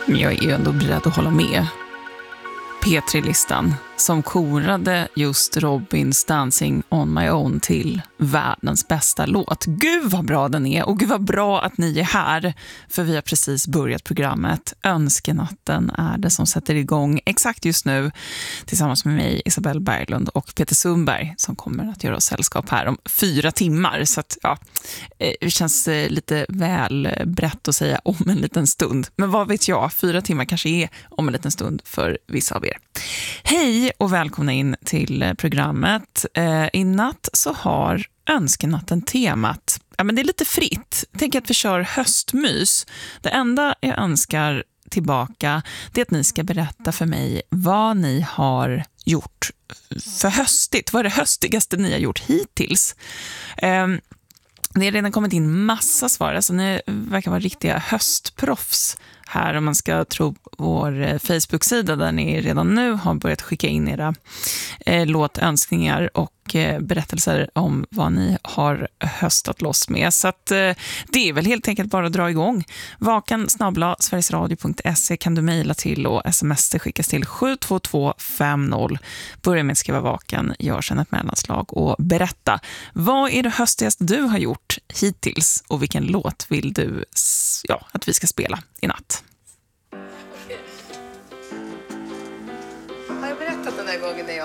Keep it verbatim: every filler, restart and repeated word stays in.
Men jag är ju ändå beredd att hålla med. P tre-listan som korade just Robins Dancing on my own till världens bästa låt. Gud vad bra den är, och gud vad bra att ni är här, för vi har precis börjat programmet. Önskenatten är det som sätter igång exakt just nu tillsammans med mig, Isabelle Berglund, och Peter Sundberg som kommer att göra oss sällskap här om fyra timmar. Så att, ja, det känns lite väl brett att säga om en liten stund. Men vad vet jag, fyra timmar kanske är om en liten stund för vissa av er. Hej och välkomna in till programmet. Eh, I natt så har önskenatten temat, ja, men det är lite fritt. Tänk att vi kör höstmys. Det enda jag önskar tillbaka, det är att ni ska berätta för mig vad ni har gjort för höstigt. Vad är det höstigaste ni har gjort hittills? Eh, Det har redan kommit in massa svar. Alltså ni verkar vara riktiga höstproffs här, om man ska tro vår Facebook-sida där ni redan nu har börjat skicka in era eh, låtönskningar och eh, berättelser om vad ni har höstat loss med. Så att, eh, det är väl helt enkelt bara att dra igång. Vakan snabel-a sverigesradio punkt se kan du mejla till, och sms det skickas till sju två två fem noll. Börja med att skriva vakan, gör sedan ett mellanslag och berätta. Vad är det höstigaste du har gjort hittills, och vilken låt vill du ja, att vi ska spela i natt?